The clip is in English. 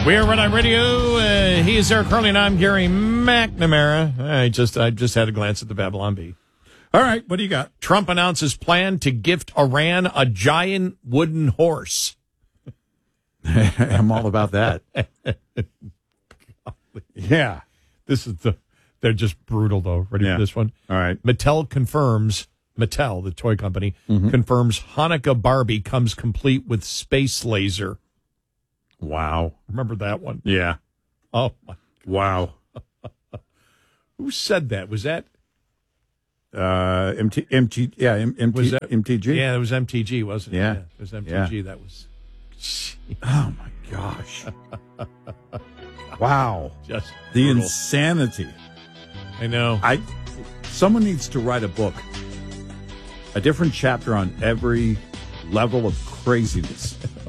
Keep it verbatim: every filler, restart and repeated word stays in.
We're Red Eye Radio. Uh, he is Eric Carly, and I'm Gary McNamara. I just I just had a glance at the Babylon Bee. All right, what do you got? Trump announces plan to gift Iran a giant wooden horse. I'm all about that. Yeah. This is the, they're just brutal, though. Ready Yeah. for this one? All right. Mattel confirms, Mattel, the toy company, Mm-hmm. confirms Hanukkah Barbie comes complete with space laser. Wow. Remember that one? Yeah. Oh, my. Wow. Who said that? Was that? Uh, MT, MT, yeah, M, MT, Was that M T G? Yeah, it was M T G, wasn't it? Yeah. It was M T G. Yeah. That was. Oh, my gosh. Wow. Just The brutal. insanity. I know. I. Someone needs to write a book, a different chapter on every level of craziness